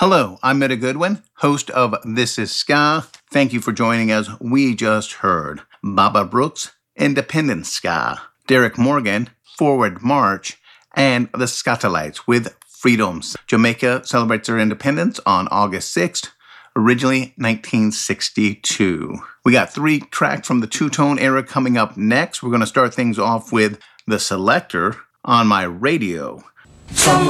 Hello, I'm Meta Goodwin, host of This Is Ska. Thank you for joining us. We just heard Baba Brooks, Independent Ska, Derek Morgan, Forward March, and the Skatalites with Freedoms. Jamaica celebrates their independence on August 6th, originally 1962. We got 3 tracks from the two-tone era coming up next. We're going to start things off with The Selector on my radio.